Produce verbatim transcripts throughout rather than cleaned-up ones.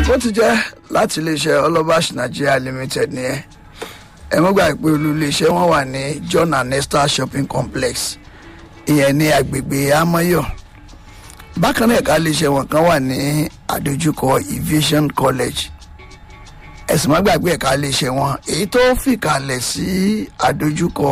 bó ti jẹ́ láti iléeṣẹ́ Olabash Nigeria Limited ni ẹ ẹ mọ́ gbà pé olú iléeṣẹ́ wọn wà ní John and Esther Shopping Complex ìyẹn ní agbègbè Amoyo. Bákan náà ẹ̀ka iléeṣẹ́ wọn kan wà ní àdójúkọ Aviation College. Ẹ̀sìn má gbàgbé ẹ̀ka iléeṣẹ́ wọn èyí tó fìkàlẹ̀ sí àdójúkọ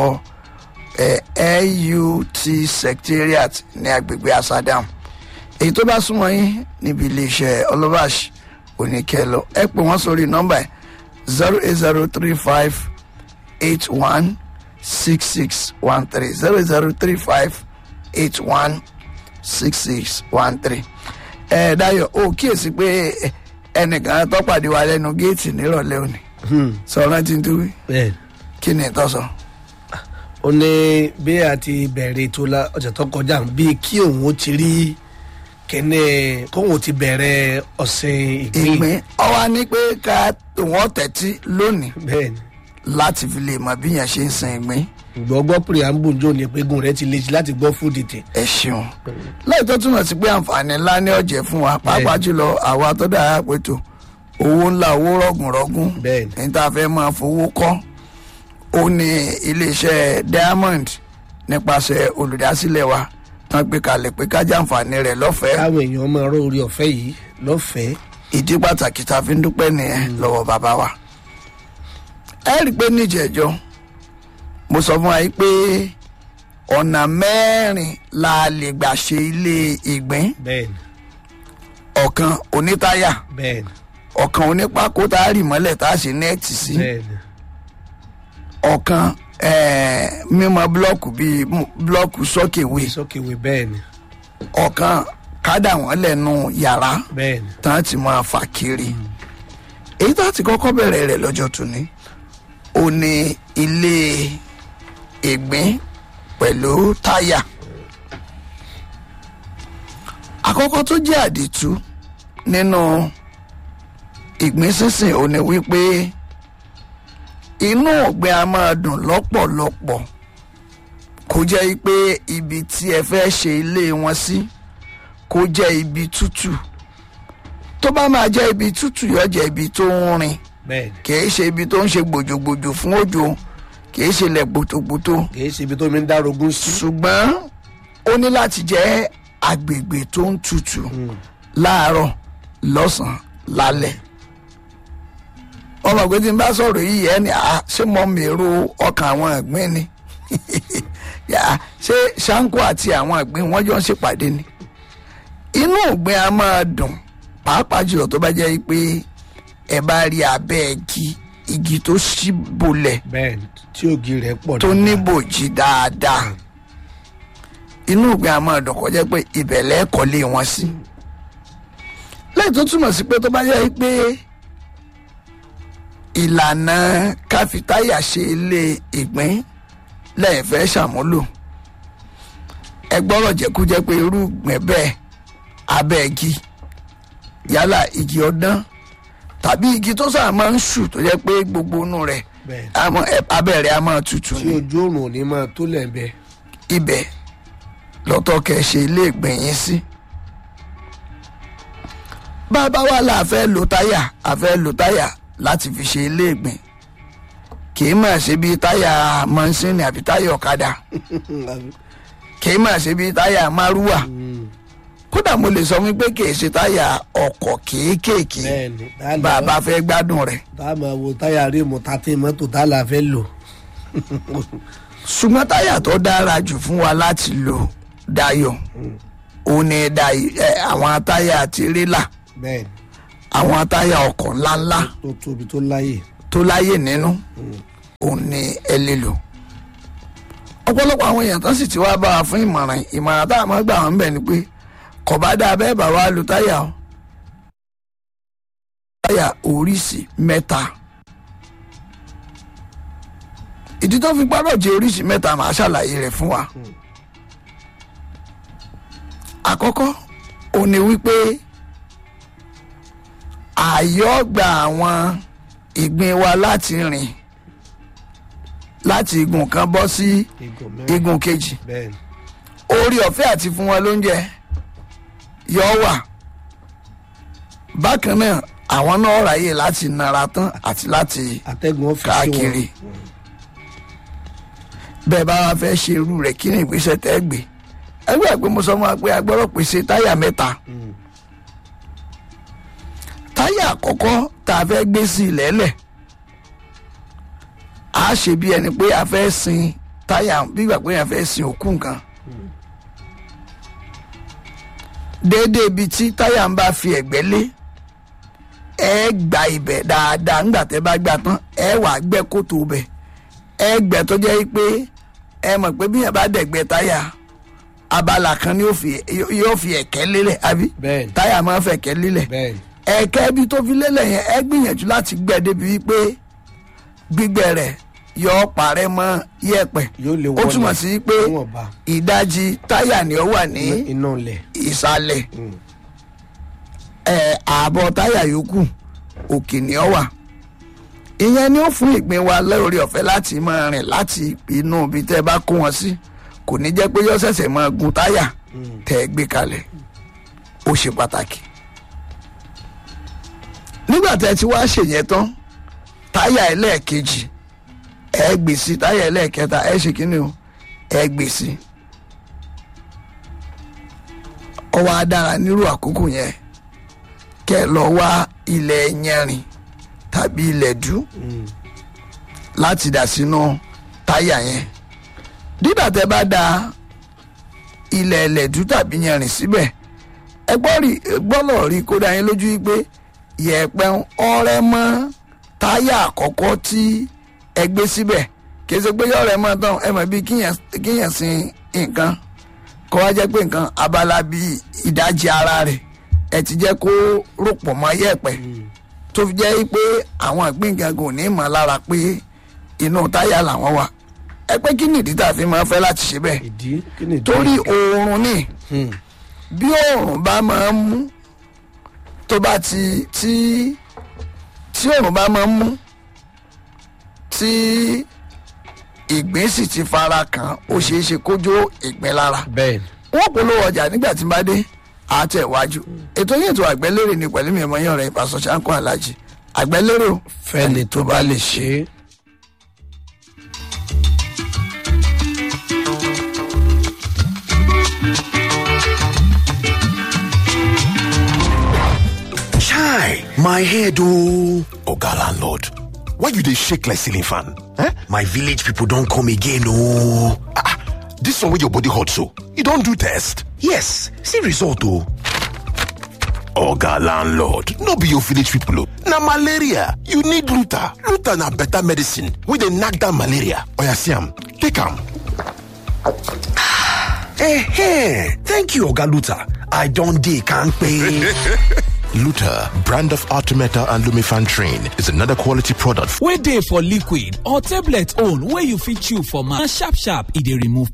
L U T Secretariat ní agbègbè Asadam. Èyí tó bá súnmọ́ yín níbi iléeṣẹ́ Olabash oníkẹ́lọ ẹ pè wọ́n sórí nọ́mbà ẹ̀ zero eight zero three five eight one six six one three zero zero three five eight one six six one three. ẹ Dayọ̀ ó kíyèsí pé ẹnìkan tó pàdé wa lẹ́nu géètì nírọ̀lẹ́ òní sọ̀rọ̀ tí ń tú wí kí ni ìtọ́ sọ. ó ní bí a ti bẹ̀rẹ̀ ètò ọ̀sẹ̀ tó kọjá bíi kí òun ó ti rí kẹ́ni kóhun ti bẹ̀rẹ̀ ọ̀sìn ìgbín. ìgbín ọwọ́ ní pé ká wọ́n tẹ̀tí lónìí bẹ́ẹ̀ni láti fi lè mọ bí yẹn ṣe ń sin ìgbín. gbọ́gbọ́ preamble jò ní epegun rẹ ti le jù láti gbọ́ fún dìtẹ̀. ẹ ṣeun lẹ́yìn tó túmọ̀ sí pé àǹfààní ńlá ní ọ̀jẹ̀ fún wa pàápàá jùlọ àwa tó dára pẹ̀tọ́ owó ńlá owó rọ̀gùnrọ̀gùn ní tá a fẹ́ máa fowó kọ́ ó ní iléeṣẹ́ Diamond nípasẹ̀ olùdásílẹ̀ wa tán gbé kalẹ̀ pé ká jàǹfààní rẹ̀ lọ́fẹ̀ẹ́. káwọn èèyàn máa rọ orí ọ̀fẹ́ yìí lọ́fẹ̀ẹ́. ìdí pàtàkì tá a fi ń dúpẹ́ nìyẹn lọ́wọ́ bàbá wa. ẹ rí i pé níjẹ̀jọ́ mo sọ fún wa yìí pé ọ̀nà mẹ́rin la lè gbà ṣe ilé ìgbín. bẹ́ẹ̀ni. ọ̀kan onítáyà. bẹ́ẹ̀ni. ọ̀kan onípákó tá a rì mọ́lẹ̀ tá a ṣe nẹ́ẹ̀tì sí. bẹ́ẹ̀ni. ọ̀kan mímọ búlọ́ọ̀kù bíi búlọ́ọ̀kù sọ́kèwé. sọ́kèwé bẹ́ẹ̀ni. ọ̀kan kádà wọ́n lẹ́nu yàrá. bẹ́ẹ̀ni. tán ti máa fà kiri. èyí tá a ti kọ́kọ́ bẹ̀rẹ̀ rẹ̀ lọ́jọ́ tóní ó ní ilé ìgbín pẹ̀lú táyà. àkọ́kọ́ tó jẹ́ àdìtú nínú ìgbín sínsìn ó ní wípé inú ọ̀gbìn a máa dùn lọ́pọ̀lọpọ̀ kó jẹ́ pé ibi tí ẹ fẹ́ ṣe ilé wọn sí kó jẹ́ ibi tútù. tó bá máa jẹ́ ibi tútù yóò jẹ́ ibi tó ń rìn kìí ṣe ibi tó ń ṣe gbòjògbòjò fún òjò kìí ṣe ilẹ̀ gbòtògbòtò. kìí ṣe ibi tó mi ń dárogún sí. ṣùgbọ́n ó ní láti jẹ́ agbègbè tó ń tutù láàárọ̀ lọ́sàn-án lálẹ́. ọmọ ìgbé tí n bá sọ̀rọ̀ yìí ẹ ní à ṣé mo mèrò ọkàn àwọn ìgbín ni ṣé ṣáńkó àti àwọn ìgbín wọ́n jọ ń ṣèpàdé ni. inú ìgbín a máa dùn pàápàá jùlọ tó bá jẹ́ pé ẹ bá rí abẹ́ igi igi tó ṣí bolẹ̀ bẹ́ẹ̀ni tí ògì rẹ̀ pọ̀ tó ní bòjì dáadáa. inú ìgbín a máa dùn kó jẹ́ pé ìbẹ̀lẹ̀ kọ́lé wọn sí. lẹ́yìn tó túmọ̀ sí pé tó bá jẹ́ pé ìlànà káfítáyà ṣe ilé ìgbín lẹ́yìn fẹ́ ṣàmúlò ẹ gbọ́rọ̀ jẹ́kújẹ́ pé irú ìgbín bẹ́ẹ̀ abẹ́ igi yálà igi ọdán tàbí igi tó sáà máa ń ṣù tó jẹ́ pé gbogbo inú rẹ̀ abẹ́ rẹ̀ á máa tutù tí ojú oòrùn ò ní máa tó lẹ́ẹ̀bẹ̀. ibẹ̀ lọ́tọ̀ kẹ́ ṣe ilé ìgbín yín sí. bàbá wa là fẹ́ lo táyà a fẹ́ lo táyà láti fi ṣe ilé ìgbín kì í máa ṣe bí táyà mọ́ńsínì àbí táyà ọ̀kadà kì í máa ṣe bí táyà márúwà kódà mo lè sọ wípé kì í ṣe táyà ọkọ̀ kéékèèké bàbá fẹ́ gbádùn rẹ̀. tá a máa wo táyà rímù tàtí mọ́tò tá a là fẹ́ lò. ṣùgbọ́n táyà tó dára jù fún wa láti lò Dayọ̀ òun ni àwọn táyà tirẹ́là àwọn táyà ọkọ̀ ńláńlá tó tóbi tó láyè tó láyè nínú òun ni ẹ lè lò. ọ̀pọ̀lọpọ̀ àwọn èèyàn tó sì ti wá bá wa fún ìmọ̀ràn ìmọ̀ràn tá a máa gbà wọ́n bẹ̀ ni pé kò bá dáa bẹ́ẹ̀ bá wa lo táyà o táyà oríṣi mẹ́ta. ìdí tó fi gbọ́dọ̀ jẹ́ oríṣi mẹ́ta màá ṣàlàyé rẹ̀ fún wa. àkọ́kọ́ ó ní wípé ààyè gba àwọn ìgbín wa láti rìn láti igun kan bọ́ sí igun kejì orí ọ̀fẹ́ àti fún wọn lóúnjẹ yọ wà bákan náà àwọn náà ráyè láti nara tán àti láti atẹ́gùn ọ́fíìsì káàkiri bẹ́ẹ̀ bá wá fẹ́ ṣe irú rẹ̀ kí ni ìgbésẹ̀ tẹ́ gbé ẹgbẹ́ pé mo sọ fún wa pé a gbọ́dọ̀ pèsè táyà mẹ́ta táyà àkọ́kọ́ tá a fẹ́ gbé sí ilẹ̀ẹ́lẹ̀ a ṣe bí ẹni pé a fẹ́ sin táyà bí ìgbà pé a fẹ́ sin òkú nǹkan déédéé ibi tí táyà ń bá fi ẹ̀gbẹ́ lé ẹ gba ibẹ̀ dáadáa ńgbà tẹ́ bá gbà tán ẹ wà gbẹ́ kòtò bẹ̀ ẹ gbẹ́ tó jẹ́ pé ẹ mọ̀ pé bí yẹn bá dẹ̀gbẹ́ táyà abala kan ni yóò fi ẹ̀kẹ́ lélẹ̀ àbí táyà máa ń fẹ̀kẹ́ lélẹ̀ ẹ̀kẹ́ bí tó fi lélẹ̀ yẹn ẹ gbìyànjú láti gbẹ́ débi wípé gbígbẹ́ rẹ̀ yóò parẹ́ mọ́ yẹ̀pẹ̀ ó túmọ̀ sí pé ìdajì táyà ni ó wà ní ìsàlẹ̀ ẹ̀ ààbọ̀ táyà yòókù òkè ni ó wà ìyẹn ni ó fún ìgbín wa lórí ọ̀fẹ́ láti máa rìn láti inú ibi tẹ́ bá kó wọn sí kò ní jẹ́ pé yóò ṣẹ̀ṣẹ̀ máa gun táyà tẹ́ ẹ gbé kalẹ̀ ó ṣe pàtàkì nígbà tẹ́ ti wá ṣèyẹn tán táyà ẹlẹ́ẹ̀kejì ẹ gbé sí táyà ẹlẹ́ẹ̀kẹta ẹ ṣe kíni o ẹ gbé sí ó wá dára nírú àkókò yẹn kẹ́ lọ wá ilẹ̀ yẹrin tàbí ilẹ̀ dú láti dà sínú táyà yẹn dídà tẹ́ bá da ilẹ̀ ẹlẹ́dú tàbí yẹrin síbẹ̀ ẹ gbọ́dọ̀ rí kó dá yín lójú wípé yẹ̀pẹ̀ ọ̀rẹ́ mọ́ táyà àkọ́kọ́ tí ẹ gbé síbẹ̀ kì í ṣe pé yọ̀rẹ́ mọ́ tán ẹ mọ̀ bí kíyàn sin nǹkan kó wá jẹ́ pé nǹkan abala bíi ìdajì ara rẹ̀ ẹ ti jẹ́ kó ròpọ̀ mọ́ yẹ̀pẹ̀ tó fi jẹ́ pé àwọn ìpín gangan ò ní mọ̀ lára pé inú táyà làwọn wà ẹ pé kí nìdí tá a fi máa fẹ́ láti ṣe bẹ́ẹ̀ torí oòrùn ni bí oòrùn bá máa ń mú tó bá ti tí tí oòrùn bá máa ń mú tí ìgbín sì ti fara kàn ó ṣeé ṣe kójó ìgbín lára wọ́n polówó ọjà nígbà tí n bá dé àtẹ̀wájú ètò yìí ètò àgbẹ̀lérè ni pẹ̀lú mi ẹ̀mọ́ yẹn rẹ̀ ìpàṣọ ṣáńkó alájì àgbẹ̀lérè fẹ́ni tó bá lè ṣe é. Chai, my head oh. Oga landlord, why you dey shake like ceiling fan? Eh? My village people don come again oh. Ah, this one wey your body hot so, you don do test? Yes, see result oh. Oga landlord, no be your village people oh. Na malaria, you need Luta. Luta na better medicine wey dey knack down malaria. Oya see am, take am. Eh, thank you Oga Luta. I don dey kampe. Luta, brand of Artemeta and Lumefantrine, is another quality product. Wey dey for liquid or tablet own wey you fit chew for mouth. Sharp sharp, e dey remove.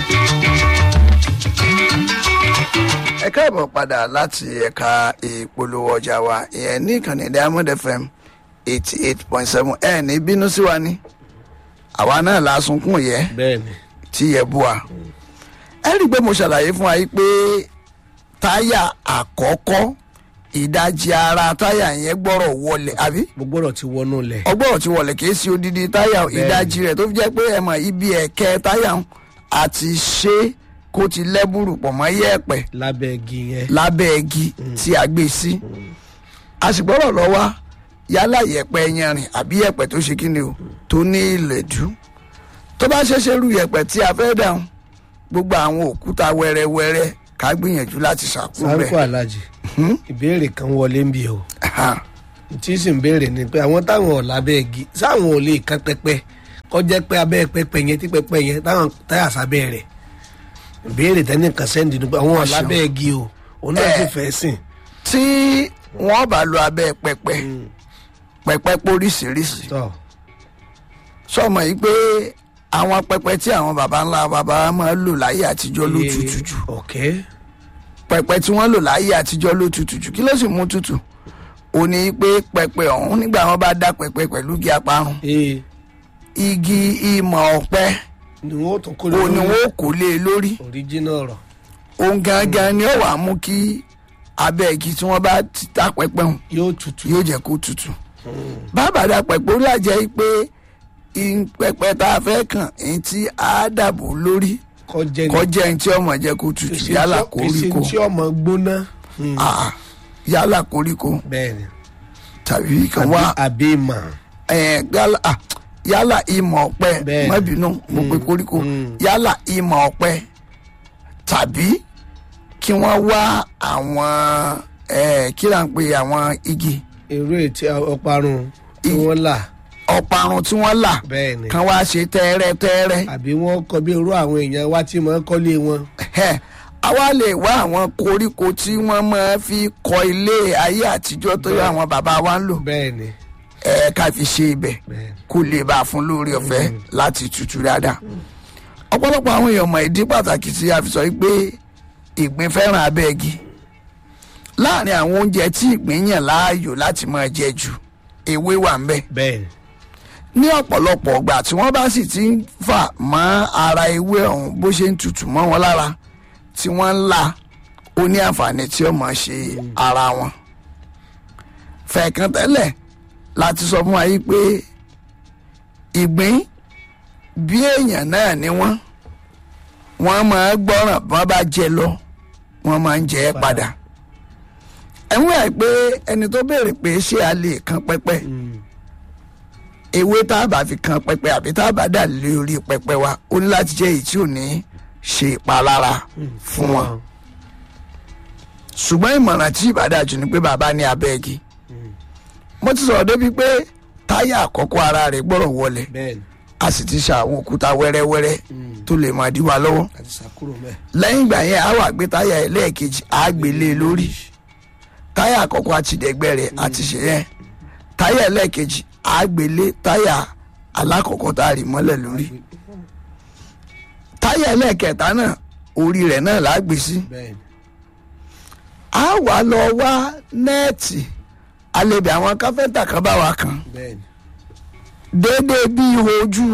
ẹ káàbọ̀ padà láti ẹ̀ka ìpolówó ọjà wa ìyẹn ní ìkànnì Diamond F M eighty eight point seven ẹ̀ ní bínú sí wa ní àwa náà la sunkún yẹ tí yẹ bú wa ẹ rí i pé mo ṣàlàyé fún wa yìí pé táyà àkọ́kọ́ ìdajì ara táyà yẹn gbọ́rọ̀ wọlé àbí. gbọ́dọ̀ ti wọnú lẹ̀. ọgbọ́dọ̀ ti wọlé kì í ṣe odidi táyà ìdajì rẹ̀ tó fi jẹ́ pé ẹ mọ̀ ibi ẹ̀kẹ́ táyà àti ṣe kó ti lẹ́bùrù pọ̀ mọ́ yẹ̀pẹ̀. lábẹ́ igi yẹn. lábẹ́ igi tí a gbé sí. a sì gbọ́dọ̀ lọ wá yálà yẹ̀pẹ̀ yanrìn àbí yẹ̀pẹ̀ tó ṣe kíni o tó ní ìlẹ̀dú. tó bá ṣeéṣe rú yẹ̀pẹ̀ tí a fẹ́ dáhùn gbogbo àwọn òkúta wẹ́rẹ́wẹ́rẹ́ ká gbìyànjú láti ṣàkóso bẹ́ẹ̀. sáńkó alájì ìbéèrè kan wọlé ń bí o tí sì ń béèrè ni pé àwọn táwọn ọ̀làbẹ́ igi sáwọn ò lè kán pẹpẹ kọjá pé abẹ́ pẹpẹ yẹn tí pẹpẹ yẹn táwọn táyà sábẹ́ rẹ̀ ìbéèrè tẹ́nìkan sẹ́ndì ni pé àwọn ọ̀làbẹ́ igi o òun náà sì fẹ́ sìn. tí wọ́n bá lo abẹ́ pẹpẹ pẹpẹ póríṣiríṣi sọmọ yìí pé àwọn pẹpẹ tí àwọn baba ńlá baba máa lò láyé àtijọ́ ló tutù jù pẹpẹ tí wọ́n lò láyé àtijọ́ ló tutù jù kí ló sì mú tutù ó ní pé pẹpẹ ọ̀hún nígbà wọ́n bá dá pẹpẹ pẹ̀lú igi aparun igi ìmọ̀ ọ̀pẹ ni wọ́n kò lé e lórí original ọ̀rọ̀ òun gangan ni ó wàá mú kí abẹ́ igi tí wọ́n bá ti ta pẹpẹ hùn yóò tutù. yóò jẹ́ kó tutù. bàbá dà pẹpẹ ó lájẹ́ pé pẹpẹ tá a fẹ́ kàn èyí tí a dàbò lórí kọjẹ ní kọjá ẹni tí ọmọ jẹ́ kó tutù yálà koríko kìsìn tí ọmọ gbóná. Ah, yálà koríko bẹ́ẹ̀ni tàbí kan wá àbí ìmọ̀. ẹ̀ yálà ah, yálà ìmọ̀ ọ̀pẹ Bẹ́ẹ̀ni. má bínú mo pe koríko yálà ìmọ̀ ọ̀pẹ tàbí kí wọ́n wá àwọn ẹ̀ kí là ń pe àwọn igi èrò ètí ọparun tí wọ́n là. ọ̀parun tí wọ́n là bẹ́ẹ̀ni kan wá ṣe tẹ́rẹ́ tẹ́rẹ́. àbí wọ́n kọ bí irú àwọn èèyàn wá tí wọ́n kọ́lé wọn. Ẹ̀, àwa lè wá àwọn koríko tí wọ́n máa fi kọ́ ilé ayé àtijọ́ tó yẹ àwọn bàbá wa ń lò bẹ́ẹ̀ni ẹ̀ ká fi ṣe ibẹ̀ bẹ́ẹ̀ni. kó lè bá a fún lórí ọ̀fẹ́ láti tutù dáadáa. ọ̀pọ̀lọpọ̀ àwọn èèyàn mọ̀ ìdí pàtàkì tí a fi sọ pé ìgbín fẹ́ràn abẹ́ igi. láàrin àwọn oúnjẹ tí ìgbín yàn láàyò láti máa jẹ jù ewé wà ń bẹ̀. bẹ́ẹ̀ni ní ọ̀pọ̀lọpọ̀ ọgbà tí wọ́n bá sì ti ń fà mọ́ ara ewé ọ̀hún bó ṣe ń tutù mọ́ wọn lára tí wọ́n ń là ó ní àǹfààní tí ó máa ṣe ara wọn. fẹ̀ẹ̀kan tẹ́lẹ̀ láti sọ fún wa yìí pé ìgbín bí èèyàn náà ni wọ́n wọ́n máa gbọ́ràn bí wọ́n bá jẹ lọ wọ́n máa ń jẹ ẹ́ padà. ẹ̀wọ̀n ẹ̀ pé ẹni tó béèrè pé ṣé a lè kan pẹ́pẹ́ ewé tá a bá fi kan pẹpẹ àbí tá a bá dà lé orí pẹpẹ wa ó ní láti jẹ́ èyí tí ò ní ṣe ìpalára fún wọn. ṣùgbọ́n ìmọ̀ràn tí ìbàdàjù ni pé bàbá ní abẹ́ igi. mo ti sọ̀rọ̀ débi pé táyà àkọ́kọ́ ara rẹ̀ gbọ́dọ̀ wọlé bẹ́ẹ̀ni a sì ti ṣe àwọn òkúta wẹ́rẹ́wẹ́rẹ́ tó lè máa dí wa lọ́wọ́. àti sàkúrò mẹ́ẹ̀. lẹ́yìn ìgbà yẹn a wá gbé táyà ẹlẹ́ẹ̀kejì á gbé lé e lórí. táyà àkọ́kọ́ àti dẹ̀gbẹ́ rẹ̀ àti ṣe yẹn táyà ẹlẹ́ẹ̀kejì àgbélé táyà alákọ̀ọ́kọ́ tá a rì mọ́lẹ̀ lórí táyà ẹlẹ́ẹ̀kẹta náà orí rẹ̀ náà là á gbé sí. bẹ́ẹ̀ni a wà lọ wá nẹ́ẹ̀tì alẹ́bí àwọn káfẹ́ńtà kan bá wa kan bẹ́ẹ̀ni déédéé bí ojú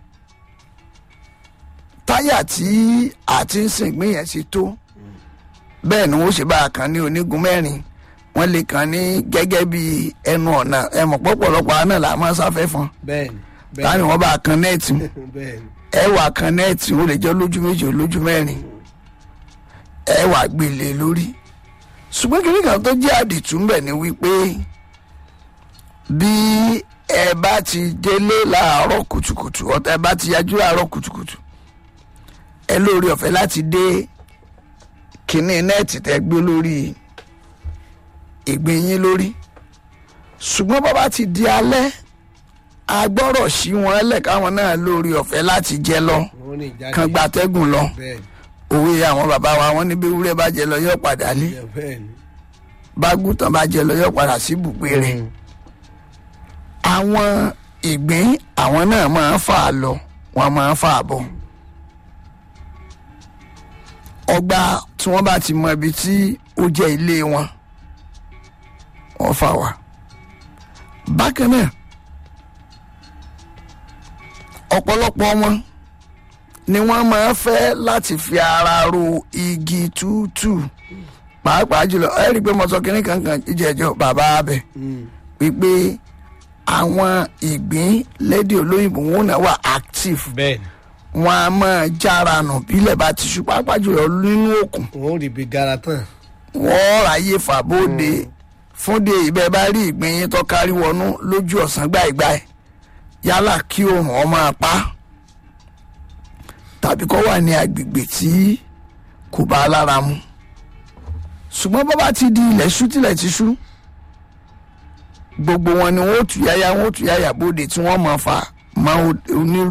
táyà tí a ti ń sìn gbìn yẹn ti tó bẹ́ẹ̀ ni wọ́n ṣe bá a kan ní onígun mẹ́rin wọ́n lè kàn ní gẹ́gẹ́ bí ẹnu ọ̀nà ẹ̀mọ̀ pọ̀pọ̀lọpọ̀ àná là máa sáfẹ́ fún bẹ́ẹ̀ni táni wọ́n bá kan nẹ́ẹ̀tì bẹ́ẹ̀ni ẹwà kan nẹ́ẹ̀tì ó lè jẹ́ lójú méjì lójú mẹ́rin ẹwà gbélé lórí ṣùgbọ́n kí nìkan tó jẹ́ àdìtú ń bẹ̀ ni wípé bí ẹ bá ti délé láàárọ̀ kùtùkùtù ọ̀tá ẹ bá ti yájú láàárọ̀ kùtùkùtù ẹ lórí ọ̀fẹ́ láti dé kínní nẹ́ẹ̀tì tẹ́ gbé lórí ìgbín yín lórí ṣùgbọ́n bó bá ti di alẹ́ agbọ́rọ̀ sí wọn ẹlẹ́ káwọn náà lórí ọ̀fẹ́ láti jẹ lọ wọ́n ní ìjáde. kan gbatẹ́gùn lọ bẹ́ẹ̀ni òwe àwọn bàbá wa wọ́n ní bí ewúrẹ́ bá jẹ lọ yóò padà lé bẹ́ẹ̀ni bágùtàn bá jẹ lọ yóò padà sí ibùgbé rẹ̀ àwọn ìgbín àwọn náà máa ń fà á lọ wọ́n máa ń fà á bọ̀ ọgbà tí wọ́n bá ti mọ ibi tí ó jẹ́ ilé wọn wọ́n fà wá bákan náà ọ̀pọ̀lọpọ̀ wọn ni wọ́n máa ń fẹ́ láti fi ara ro igi tútù pàápàá jùlọ ẹ rí i pé mo sọ kínní kankan jíjẹjọ bàbá abẹ wípé àwọn ìgbín lédè olóyìnbó wọn náà wà active bẹ́ẹ̀ni wọn a máa jára nù bílẹ̀ bá ti ṣú pàápàá jùlọ nínú òkun wọ́n ò rí ibi gara tán. wọ́n ráyè fàbóde fúnde ìbẹ́ bá rí ìgbín yín tó kárí wọnú lójú ọ̀sán gbàìgbàì yálà kí oòrùn ọmọ apá tàbí kó wà ní agbègbè tí kò bá lára mu ṣùgbọ́n bó bá ti di ilẹ̀ ṣú tilẹ̀ ti ṣú gbogbo wọn ni wọ́n ó tú yáyá wọ́n ó tú yáyá bóde tí wọ́n máa fà máa onírú